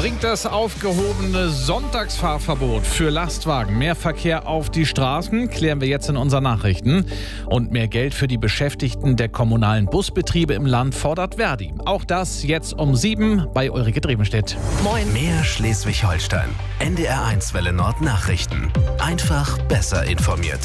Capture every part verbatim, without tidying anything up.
Bringt das aufgehobene Sonntagsfahrverbot für Lastwagen mehr Verkehr auf die Straßen? Klären wir jetzt in unseren Nachrichten. Und mehr Geld für die Beschäftigten der kommunalen Busbetriebe im Land fordert Verdi. Auch das jetzt um sieben bei Ulrike Drevenstedt. Moin. Mehr Schleswig-Holstein. N D R eins Welle Nord Nachrichten. Einfach besser informiert.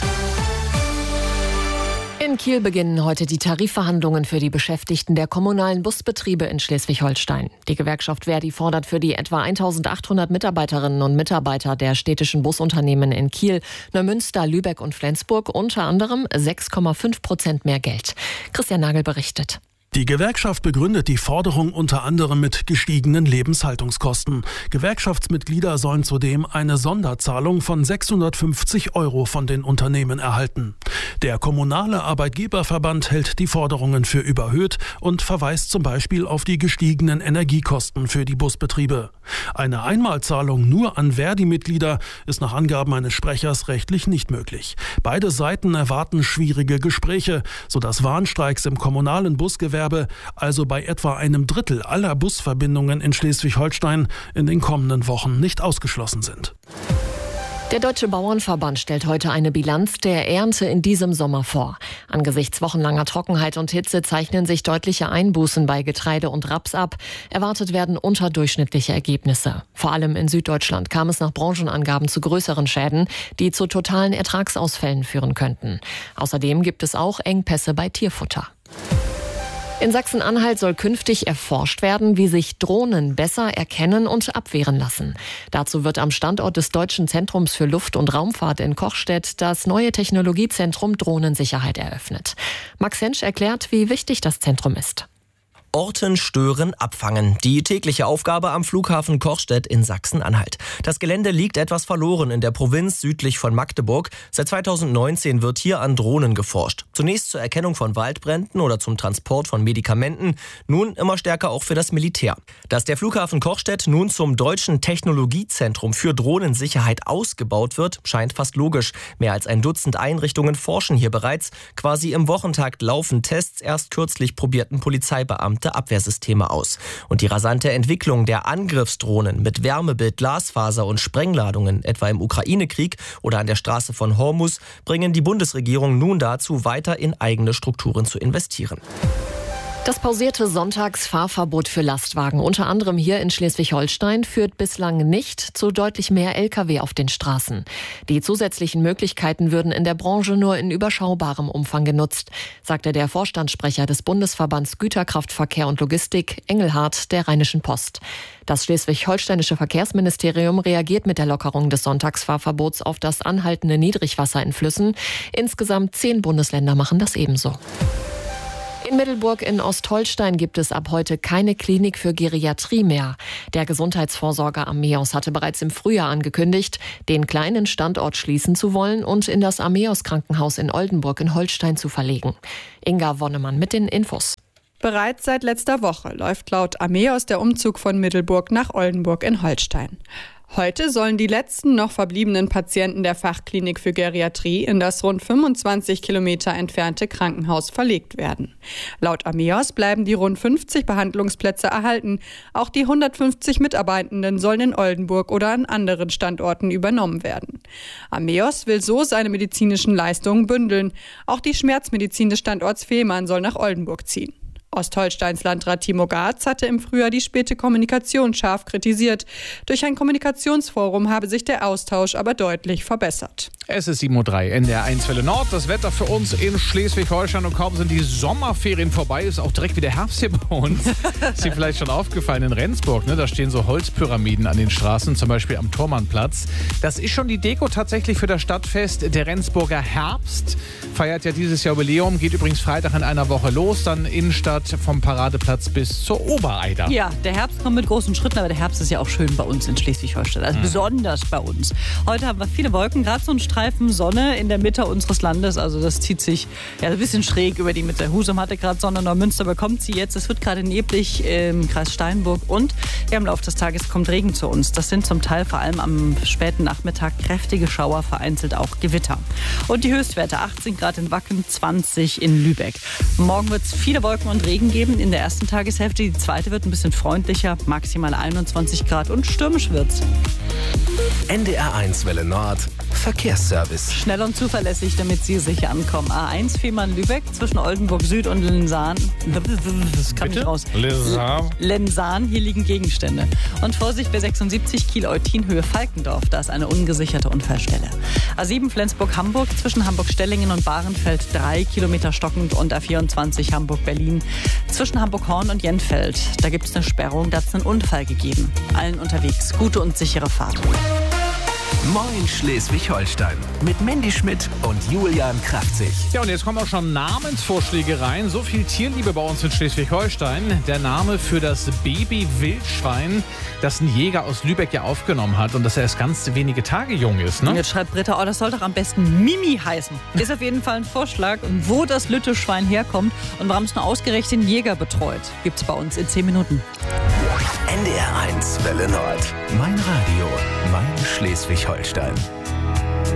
In Kiel beginnen heute die Tarifverhandlungen für die Beschäftigten der kommunalen Busbetriebe in Schleswig-Holstein. Die Gewerkschaft Verdi fordert für die etwa eintausendachthundert Mitarbeiterinnen und Mitarbeiter der städtischen Busunternehmen in Kiel, Neumünster, Lübeck und Flensburg unter anderem sechs Komma fünf Prozent mehr Geld. Christian Nagel berichtet. Die Gewerkschaft begründet die Forderung unter anderem mit gestiegenen Lebenshaltungskosten. Gewerkschaftsmitglieder sollen zudem eine Sonderzahlung von sechshundertfünfzig Euro von den Unternehmen erhalten. Der kommunale Arbeitgeberverband hält die Forderungen für überhöht und verweist zum Beispiel auf die gestiegenen Energiekosten für die Busbetriebe. Eine Einmalzahlung nur an Verdi-Mitglieder ist nach Angaben eines Sprechers rechtlich nicht möglich. Beide Seiten erwarten schwierige Gespräche, sodass Warnstreiks im kommunalen Busgewerbe, also bei etwa einem Drittel aller Busverbindungen in Schleswig-Holstein, in den kommenden Wochen nicht ausgeschlossen sind. Der Deutsche Bauernverband stellt heute eine Bilanz der Ernte in diesem Sommer vor. Angesichts wochenlanger Trockenheit und Hitze zeichnen sich deutliche Einbußen bei Getreide und Raps ab. Erwartet werden unterdurchschnittliche Ergebnisse. Vor allem in Süddeutschland kam es nach Branchenangaben zu größeren Schäden, die zu totalen Ertragsausfällen führen könnten. Außerdem gibt es auch Engpässe bei Tierfutter. In Sachsen-Anhalt soll künftig erforscht werden, wie sich Drohnen besser erkennen und abwehren lassen. Dazu wird am Standort des Deutschen Zentrums für Luft- und Raumfahrt in Kochstedt das neue Technologiezentrum Drohnensicherheit eröffnet. Max Hensch erklärt, wie wichtig das Zentrum ist. Orten, stören, abfangen. Die tägliche Aufgabe am Flughafen Kochstedt in Sachsen-Anhalt. Das Gelände liegt etwas verloren in der Provinz südlich von Magdeburg. Seit zweitausendneunzehn wird hier an Drohnen geforscht. Zunächst zur Erkennung von Waldbränden oder zum Transport von Medikamenten. Nun immer stärker auch für das Militär. Dass der Flughafen Kochstedt nun zum Deutschen Technologiezentrum für Drohnensicherheit ausgebaut wird, scheint fast logisch. Mehr als ein Dutzend Einrichtungen forschen hier bereits. Quasi im Wochentakt laufen Tests. Erst kürzlich probierten Polizeibeamte Abwehrsysteme aus. Und die rasante Entwicklung der Angriffsdrohnen mit Wärmebild, Glasfaser und Sprengladungen, etwa im Ukraine-Krieg oder an der Straße von Hormuz, bringen die Bundesregierung nun dazu, weiter in eigene Strukturen zu investieren. Das pausierte Sonntagsfahrverbot für Lastwagen, unter anderem hier in Schleswig-Holstein, führt bislang nicht zu deutlich mehr L K W auf den Straßen. Die zusätzlichen Möglichkeiten würden in der Branche nur in überschaubarem Umfang genutzt, sagte der Vorstandssprecher des Bundesverbands Güterkraftverkehr und Logistik, Engelhardt, der Rheinischen Post. Das schleswig-holsteinische Verkehrsministerium reagiert mit der Lockerung des Sonntagsfahrverbots auf das anhaltende Niedrigwasser in Flüssen. Insgesamt zehn Bundesländer machen das ebenso. In Middelburg in Ostholstein gibt es ab heute keine Klinik für Geriatrie mehr. Der Gesundheitsvorsorger Ameos hatte bereits im Frühjahr angekündigt, den kleinen Standort schließen zu wollen und in das Ameos-Krankenhaus in Oldenburg in Holstein zu verlegen. Inga Wonnemann mit den Infos. Bereits seit letzter Woche läuft laut Ameos der Umzug von Middelburg nach Oldenburg in Holstein. Heute sollen die letzten noch verbliebenen Patienten der Fachklinik für Geriatrie in das rund fünfundzwanzig Kilometer entfernte Krankenhaus verlegt werden. Laut Ameos bleiben die rund fünfzig Behandlungsplätze erhalten. Auch die hundertfünfzig Mitarbeitenden sollen in Oldenburg oder an anderen Standorten übernommen werden. Ameos will so seine medizinischen Leistungen bündeln. Auch die Schmerzmedizin des Standorts Fehmarn soll nach Oldenburg ziehen. Ostholsteins Landrat Timo Garz hatte im Frühjahr die späte Kommunikation scharf kritisiert. Durch ein Kommunikationsforum habe sich der Austausch aber deutlich verbessert. Es ist sieben Uhr drei, N D R eins Welle Nord. Das Wetter für uns in Schleswig-Holstein, und kaum sind die Sommerferien vorbei, ist auch direkt wieder Herbst hier bei uns. Ist dir vielleicht schon aufgefallen in Rendsburg, ne? Da stehen so Holzpyramiden an den Straßen, zum Beispiel am Thormannplatz. Das ist schon die Deko tatsächlich für das Stadtfest. Der Rendsburger Herbst feiert ja dieses Jubiläum, geht übrigens Freitag in einer Woche los, dann Innenstadt vom Paradeplatz bis zur Obereider. Ja, der Herbst kommt mit großen Schritten, aber der Herbst ist ja auch schön bei uns in Schleswig-Holstein. Also mhm. besonders bei uns. Heute haben wir viele Wolken, gerade so ein Streifen Sonne in der Mitte unseres Landes. Also das zieht sich ja ein bisschen schräg über die Mitte. Husum hatte gerade Sonne, Neumünster bekommt sie jetzt. Es wird gerade neblig im Kreis Steinburg und ja, im Laufe des Tages kommt Regen zu uns. Das sind zum Teil vor allem am späten Nachmittag kräftige Schauer, vereinzelt auch Gewitter. Und die Höchstwerte achtzehn Grad in Wacken, zwanzig in Lübeck. Morgen wird es viele Wolken und Regen. Regen geben in der ersten Tageshälfte. Die zweite wird ein bisschen freundlicher, maximal einundzwanzig Grad und stürmisch wird's. N D R eins Welle Nord, Verkehrsservice. Schnell und zuverlässig, damit Sie sicher ankommen. A eins Fehmarn-Lübeck zwischen Oldenburg Süd und Lensahn. Das kam nicht raus. Lensahn. Lensahn, hier liegen Gegenstände. Und Vorsicht bei sechsundsiebzig Kiel-Eutin Höhe Falkendorf. Da ist eine ungesicherte Unfallstelle. A sieben Flensburg-Hamburg zwischen Hamburg-Stellingen und Bahrenfeld drei Kilometer stockend und A vierundzwanzig Hamburg-Berlin zwischen Hamburg-Horn und Jennfeld. Da gibt es eine Sperrung, da hat es einen Unfall gegeben. Allen unterwegs gute und sichere Fahrt. Moin Schleswig-Holstein mit Mandy Schmidt und Julian Kraftzig. Ja, und jetzt kommen auch schon Namensvorschläge rein. So viel Tierliebe bei uns in Schleswig-Holstein. Der Name für das Baby-Wildschwein, das ein Jäger aus Lübeck ja aufgenommen hat und das erst ganz wenige Tage jung ist, ne? Und jetzt schreibt Britta, oh, das soll doch am besten Mimi heißen. Ist auf jeden Fall ein Vorschlag. Und wo das Lütteschwein herkommt und warum es nur ausgerechnet den Jäger betreut, gibt's bei uns in zehn Minuten. N D R eins Welle Nord. Mein Radio, mein Schleswig-Holstein.